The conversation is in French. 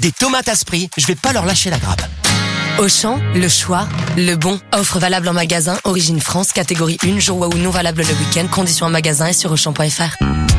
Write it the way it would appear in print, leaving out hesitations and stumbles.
Des tomates à Spry, je vais pas leur lâcher la grappe. Auchan, le choix, le bon. Offre valable en magasin, origine France, catégorie 1, jour ou non valable le week-end. Conditions en magasin et sur Auchan.fr.